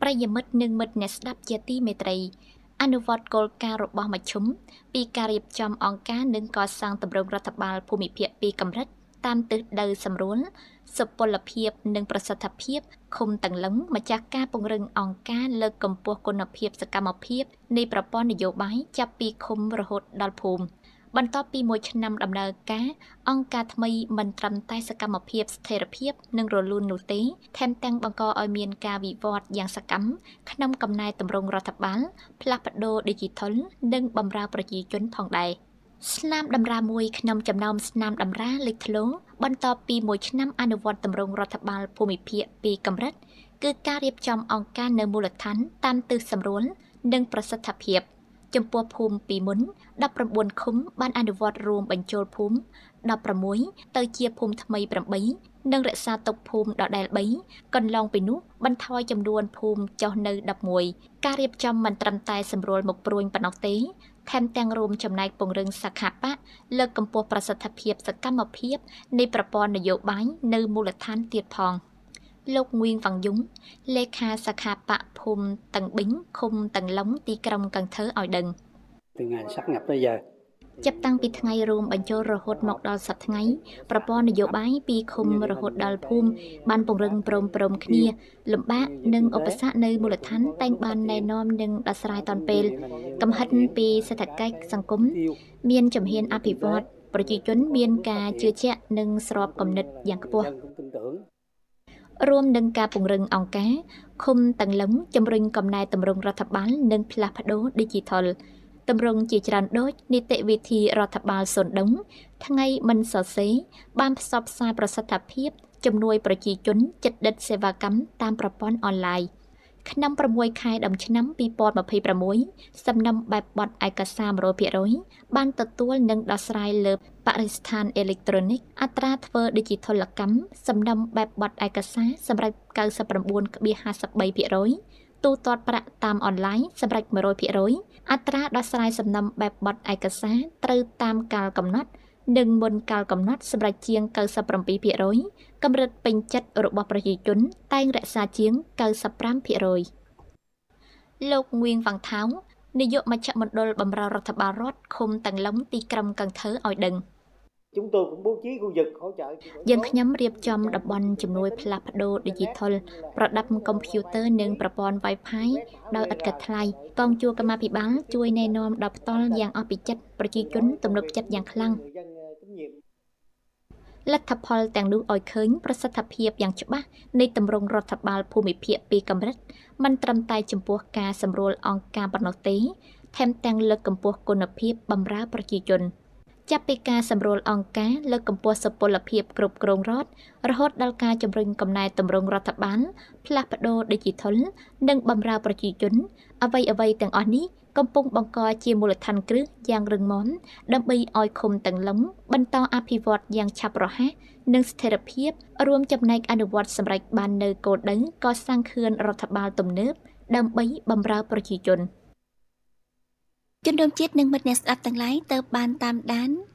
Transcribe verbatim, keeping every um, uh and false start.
ប្រិយមិត្តនិងមិត្តអ្នកស្ដាប់ជាទីមេត្រីអនុវត្តគោលការណ៍របស់មជ្ឈុំពីការរៀបចំអង្គការនិងកសាងទម្រង់រដ្ឋបាលភូមិភាគពីកម្រិតតាមទិសដៅសម្រួលសុពលភាពនិងប្រសិទ្ធភាពឃុំតឹងលឹងម្ចាស់ការពង្រឹងអង្គការលើកកម្ពស់គុណភាពសកម្មភាពនៃប្រព័ន្ធនយោបាយចាប់ពីឃុំរហូតដល់ភូមិបន្ទាប់ពីមួយឆ្នាំដំណើរការអង្គការថ្មីមិនត្រឹមតែសកម្មភាពស្ថិរភាពនិងរលូននោះទេថែមទាំងបង្កឲ្យមានការវិវត្តយ៉ាងសកម្មក្នុងកំណែទម្រង់រដ្ឋបាលផ្លាស់ប្ដូរ Digital និងបម្រើប្រជាជនផងដែរស្នាមតម្រាមួយក្នុងចំណោមស្នាមតម្រាលេចធ្លោបន្ទាប់ពីមួយឆ្នាំអនុវត្តទម្រង់រដ្ឋបាលភូមិភាគពីកម្រិតគឺការរៀបចំអង្គការនៅមូលដ្ឋានតាមទិសសម្រួលនិងប្រសិទ្ធភាពចំពោះភូមិពីមុនដប់ប្រាំបួនឃុំបានអនុវត្តរួមបញ្ចូលភូមិដប់ប្រាំមួយទៅជាភូមិថ្មីប្រាំបីនិងរក្សាទុកភូមិដដែលបីកន្លងពីនោះបន្ថយចំនួនភូមិចុះនៅដប់មួយការរៀបចំមិនត្រឹមតែសម្រួលមុខព្រួញប៉ុណ្ណោះទេថែមទាំងរួមចំណែកពង្រឹងសក្ខបៈលើកកម្ពស់ប្រសិទ្ធភាពសកម្មភាពនៃប្រព័ន្ធនយោបាយនៅមូលដ្ឋានទៀតផងលោកងួៀងវ៉ាងយុងលេខាសក្ខបៈភូមិតឹងប៊ីងឃុំតឹងឡុងទីក្រុងកង្ធើឲ្យដឹង từ ngày sáp nhập tới giờ ចាប់តាំងពីថ្ងៃរួមបញ្ចូលរហូតមកដល់សប្តាហ៍ថ្ងៃប្រព័ន្ធនយោបាយពីឃុំរហូតដល់ភូមិបានពង្រឹងព្រមព្រំគ្នាលំបាកនិងឧបសគ្គនៅមូលដ្ឋានតែងបានណែនាំនិងដោះស្រាយតាន់ពេលកំហិតពីសេដ្ឋកិច្ចសង្គមមានជំហានអភិវឌ្ឍប្រជាជនមានការជឿជាក់និងស្របគំនិតយ៉ាងខ្ពស់រួមនឹងការពង្រឹងអង្គការឃុំតឹងឡុងជំរុញកំណែទម្រង់រដ្ឋបាលនិងផ្លាស់ប្ដូរ Digitalទម្រង់ជាច្រើនដូចនីតិវិធីរដ្ឋបាលសុនដុងថ្ងៃមិនសរសេរបានផ្សព្វផ្សាយប្រសិទ្ធភាពជំនួយប្រជាជនចិត្តដិតសេវាកម្មតាមប្រព័ន្ធអនឡាញក្នុងប្រាំមួយខែដើមឆ្នាំពីរពាន់ម្ភៃប្រាំមួយសំណុំបែបបទឯកសារ một trăm phần trăm បានទទួលនិងដោះស្រាយលើបរិស្ថានអេឡិចត្រូនិកអត្រាធ្វើ Digital កម្មសំណុំបែបបទឯកសារសម្រាប់ 九十九 ភាគห้าสิบสาม% ទូទាត់ប្រាក់តាមអនឡាញសម្រាប់ một trăm phần trăm អត្រាដោះស្រាយសំណុំបែបបទឯកសារត្រូវតាមកាលកំណត់និងមុនកាលកំណត់សម្រាប់ជាង 九十七% កម្រិតពេញចិត្តរបស់ប្រជាជនតែងរក្សាជាង 九十五% លោកងួៀងវ៉ាងថោងនាយកមជ្ឈមណ្ឌលបម្រើរដ្ឋបាលរដ្ឋឃុំតឹងឡុងទីក្រុងកង្ធើឲ្យដឹង chúng tôi cũng bố trí khu vực hỗ trợ យើងខ្ញុំរៀបចំតំបន់ជំនួយផ្លាស់ប្ដូរ Digital ប្រដាប់កុំព្យូទ័រនិងប្រព័ន្ធ Wi-Fi ដោយឥតគិតថ្លៃកងជួរកម្មាភិបាលជួយណែនាំដល់ផ្ទាល់យ៉ាងអស់ពីចិត្តប្រជាជនទំនុកចិត្តយ៉ាងខ្លាំងលទ្ធផលទាំងនោះឲ្យឃើញប្រសិទ្ធភាពយ៉ាងច្បាស់នៃទម្រង់រដ្ឋបាលភូមិភាគពីកម្រិតមិនត្រឹមតែចំពោះការសម្រួលអង្គការប៉ុណ្ណោះទេថែមទាំងលើកកម្ពស់គុណភាពបម្រើប្រជាជនចាប់ពីការសម្រួលអង្គការលើកកម្ពស់សុពលភាពគ្រប់គ្រងរដ្ឋរហូតដល់ការជំរុញកំណែទម្រង់រដ្ឋបាលផ្លាស់ប្ដូរ Digital និងបម្រើប្រជាជនអ្វីអ្វីទាំងអស់នេះកំពុងបង្កជាមូលដ្ឋានគ្រឹះយ៉ាងរឹងមាំដើម្បីឲ្យឃុំតឹងឡុងបន្តអភិវឌ្ឍយ៉ាងឆាប់រហ័សនិងស្ថិរភាពរួមចំណែកអនុវត្តសម្រេចបាននៅគោលដៅកសាងខឿនរដ្ឋបាលទំនើបដើម្បីបម្រើប្រជាជនជនរួមជាតិនិងមិត្តអ្នកស្ដាប់ទាំងឡាយទៅបានតាមដាន